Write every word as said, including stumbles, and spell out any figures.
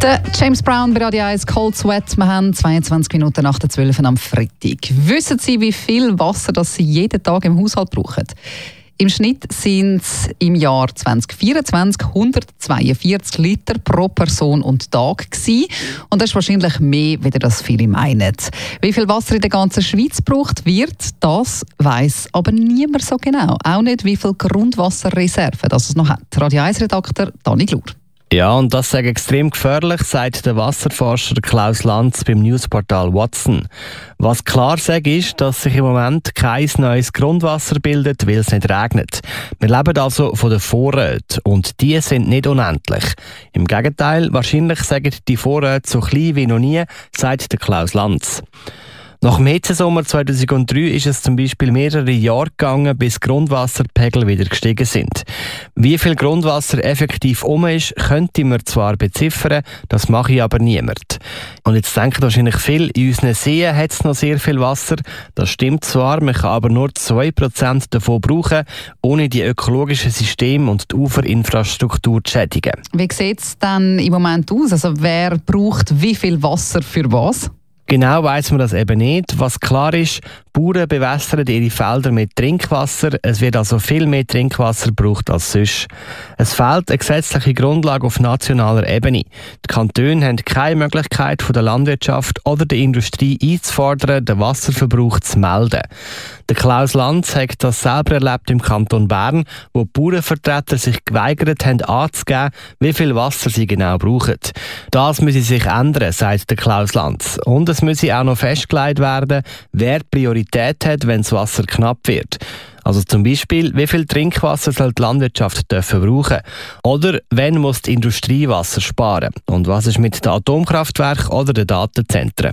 Der James Brown bei Radio eins Cold Sweat. Wir haben zweiundzwanzig Minuten nach der zwölf am Freitag. Wissen Sie, wie viel Wasser das Sie jeden Tag im Haushalt brauchen? Im Schnitt sind es im Jahr zwanzig vierundzwanzig hundertzweiundvierzig Liter pro Person und Tag gewesen. Und das ist wahrscheinlich mehr, wie das viele meinen. Wie viel Wasser in der ganzen Schweiz gebraucht wird, das weiss aber niemand so genau. Auch nicht, wie viel Grundwasserreserven das es noch hat. Radio eins Redakteur Dani Glur. Ja, und das ist extrem gefährlich, sagt der Wasserforscher Klaus Lanz beim Newsportal Watson. Was klar sagt, ist, dass sich im Moment kein neues Grundwasser bildet, weil es nicht regnet. Wir leben also von den Vorräten und die sind nicht unendlich. Im Gegenteil, wahrscheinlich sagen die Vorräte so klein wie noch nie, sagt der Klaus Lanz. Nach dem Hitzesommer zweitausenddrei ist es zum Beispiel mehrere Jahre gegangen, bis Grundwasserpegel wieder gestiegen sind. Wie viel Grundwasser effektiv um ist, könnte man zwar beziffern, das mache ich aber niemand. Und jetzt denken wahrscheinlich viele, in unseren Seen hat es noch sehr viel Wasser. Das stimmt zwar, man kann aber nur zwei Prozent davon brauchen, ohne die ökologischen Systeme und die Uferinfrastruktur zu schädigen. Wie sieht es dann im Moment aus? Also wer braucht wie viel Wasser für was? Genau weiss man das eben nicht. Was klar ist, Bauern bewässern ihre Felder mit Trinkwasser. Es wird also viel mehr Trinkwasser gebraucht als sonst. Es fehlt eine gesetzliche Grundlage auf nationaler Ebene. Die Kantone haben keine Möglichkeit, von der Landwirtschaft oder der Industrie einzufordern, den Wasserverbrauch zu melden. Der Klaus Lanz hat das selber erlebt im Kanton Bern, wo die Bauernvertreter sich geweigert haben anzugeben, wie viel Wasser sie genau brauchen. Das müsse sich ändern, sagt der Klaus Lanz. Und es müsse auch noch festgelegt werden, wer Priorität hat, wenn das Wasser knapp wird. Also zum Beispiel, wie viel Trinkwasser soll die Landwirtschaft dürfen brauchen? Oder wann muss die Industrie Wasser sparen? Und was ist mit den Atomkraftwerken oder den Datenzentren?